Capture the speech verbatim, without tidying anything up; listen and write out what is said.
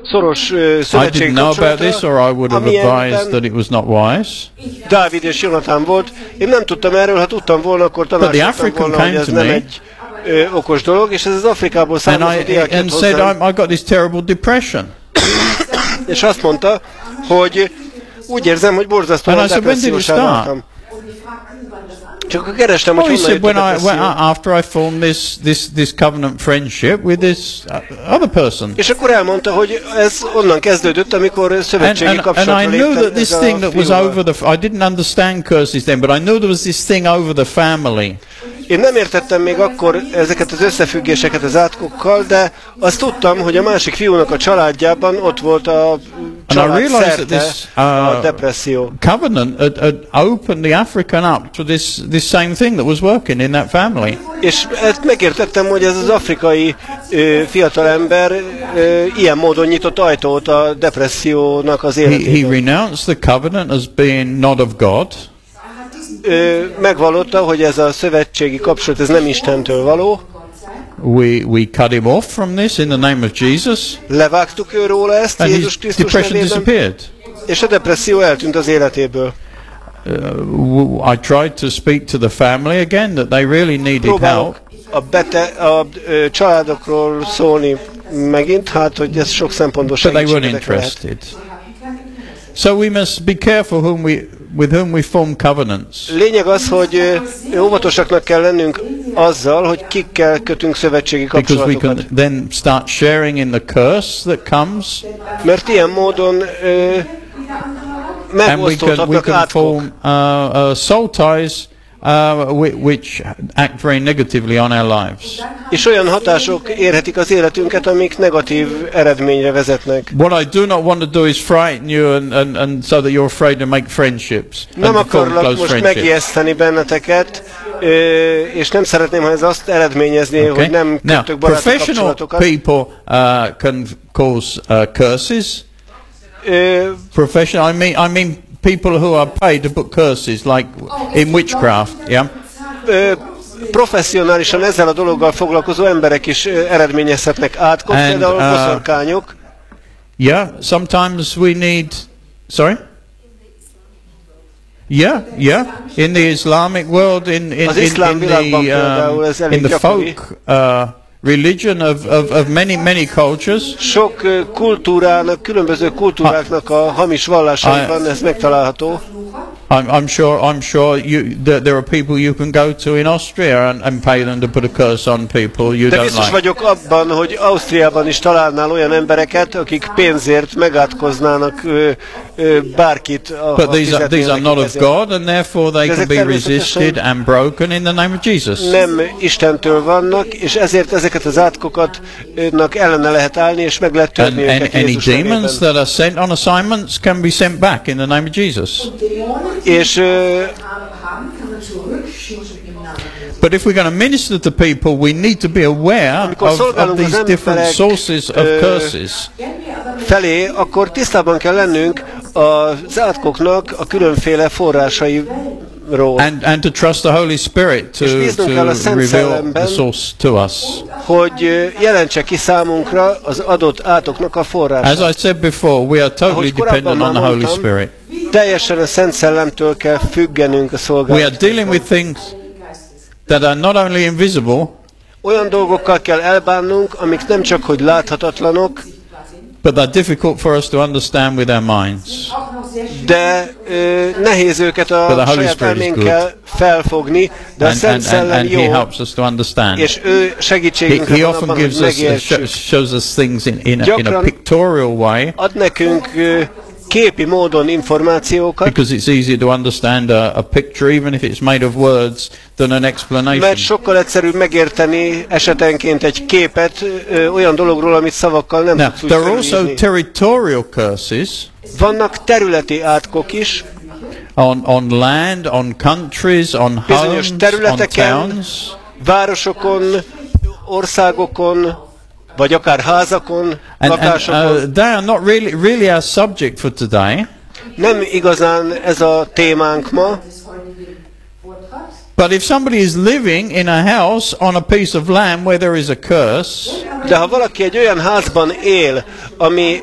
szoros uh, I szövetségi didn't know about this, kapcsolatra, or I would have advised amilyenben that it was not wise. Dávid és Jonatán volt. Én nem tudtam erről, ha tudtam volna, akkor tanácsoltam volna, hogy ez nem egy ö, okos dolog, és ez az Afrikából And származó I diák and jött said, hozzám, I, I got this terrible depression. és azt mondta, hogy úgy érzem, hogy borzasztóan And I said, when did it depressziósá start? váltam. Csak akkor kerestem, Oh, hogy he honnan said, jött a when I, when, depresszió. after I formed this, this, this covenant friendship with this uh, other person. És akkor elmondta, hogy ez onnan kezdődött, amikor And, szövetségi and, and kapcsolatra I knew léptem that this ezzel thing a that was fiúval. over the, I didn't understand curses then, but I knew there was this thing over the family. Én nem értettem még akkor ezeket az összefüggéseket az átkokkal, de azt tudtam, hogy a másik fiúnak a családjában ott volt a család realized that szerte this, uh, a depresszió. Covenant had, had opened the African up to this, this same thing that was working in that family. És ezt megértettem, hogy ez az afrikai ö, fiatalember ö, ilyen módon nyitott ajtót a depressziónak az He, he életében. renounced the covenant as being not of God. Ö, megvallotta, hogy ez a szövetségi kapcsolat ez nem Istentől való. We, we cut him off from this in the name of Jesus, Levágtuk ő róla ezt and Jézus his Krisztus depression nevében, disappeared. és a depresszió eltűnt az életéből. Uh, w- I tried to speak to the family again that they really needed help, Próbálok a, bete, a ö, családokról szólni megint, hát hogy ez sok szempontból but they weren't segítségedek lehet. interested. So we must be careful whom we, with whom we form covenants. Lényeg az, hogy ö, óvatosaknak kell lennünk azzal, hogy kikkel kötünk szövetségi Because we kapcsolatokat. can then start sharing in the curse that comes, Mert ilyen módon ö, and we can, we megosztódhatnak can átkok. form uh, uh, soul ties uh, whi- which act very negatively on our lives. És olyan hatások érhetik az életünket, amik negatív eredményre vezetnek. What I do not want to do is frighten you and, and, and so that you're afraid to make friendships. Nem and form akarlak close most friendships. megijeszteni benneteket, ö, és nem szeretném, ha ez azt eredményezni, Okay? hogy nem Now, kötök baráti professional kapcsolatokat. people uh, can cause uh, curses. Ö, Professional, I mean, I mean people who are paid to put curses, like in witchcraft. Yeah. ö, professzionálisan ezzel a dologgal foglalkozó emberek is ö, eredményezhetnek átkot, And, például uh, boszorkányok. Yeah. Sometimes we need. Sorry. Yeah, yeah. In the Islamic world, in in Az in, iszlám in világban the például um, ez in elég the gyakori. folk uh, religion of, of, of many many cultures. Sok ö, kultúrának, különböző kultúráknak a hamis vallásaiban ez megtalálható. I'm, I'm sure. I'm sure you. That there are people you can go to in Austria and, and pay them to put a curse on people you De don't biztos like. vagyok abban, hogy Ausztriában is találnál olyan embereket, akik pénzért megátkoznának ö, ö, bárkit. A, But these are these are not of God, and therefore they can Ezek be természetesen resisted and broken in the name of Jesus. nem Istentől vannak, és ezért ezeket az átkokat önnek ellene lehet állni, és meg lehet And, törni and őket any Jézus demons nevében. that are sent on assignments can be sent back in the name of Jesus. És ö, But if we're going to minister to people, we need to be aware Amikor of, of szolgálunk az these different emberek, sources of ö, curses. felé, akkor tisztában kell lennünk az átkoknak a különféle forrásairól. And, and to trust the Holy Spirit to, És bíznunk kell a to Szent reveal the Szellemben, source to us. hogy ö, jelentse ki számunkra az adott átoknak a As forrását. I said before, we are totally Ahogy korábban dependent on már the Holy mondtam, Spirit. Teljesen a Szent Szellemtől kell függenünk a We are szolgálatban. dealing with things that are not only invisible, Olyan dolgokkal kell elbánnunk, amik nem csak hogy láthatatlanok, but they're difficult for us to understand with our minds. de ö, nehéz őket But a the Holy saját Spirit is elménkkel felfogni, de a And, Szent and, and, Szellem and jó, He helps us to understand. és ő He, segítségünkre he van often abban, hogy gives us, uh, megértsük. sh- shows us things in, in, a, in a Gyakran- pictorial way, Ad nekünk ö, képi módon információkat, because it's easier to understand a, a picture, even if it's made of words, than an explanation. mert sokkal egyszerűbb megérteni esetenként egy képet ö, olyan dologról, amit szavakkal nem Now, tudsz úgy there are also felírni. territorial curses Vannak területi átkok is, on, on land, on countries, on bizonyos homes, on területeken, towns. városokon, országokon, vagy akár házakon, And, and lakásokon. uh, they are not really, really our subject for today. Nem igazán ez a témánk ma, But if somebody is living in a house on a piece of land where there is a curse, de ha valaki egy olyan házban él, ami